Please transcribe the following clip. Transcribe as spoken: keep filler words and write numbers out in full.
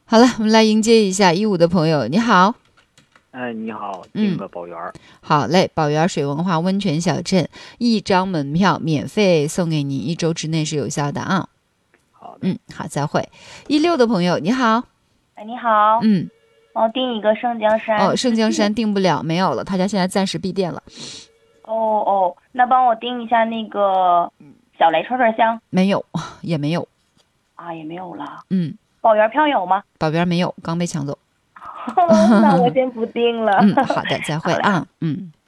好了，我们来迎接一下一五的朋友，你好。 哎，你好，订个宝园、嗯。 好嘞，宝园水文化温泉小镇，一张门票免费送给你，一周之内是有效的啊。 好的， 嗯，好，再会。一六的朋友，你好。 哎，你好。 嗯， 我订一个圣江山。 哦，圣江山订不了，没有了，他家现在暂时闭店了。 哦哦，那帮我订一下那个小雷串串香。 没有，也没有。 啊，也没有了。 嗯， 宝园票有吗？ 宝园没有，刚被抢走。 那我先不订了。 嗯，好的，再会啊。嗯。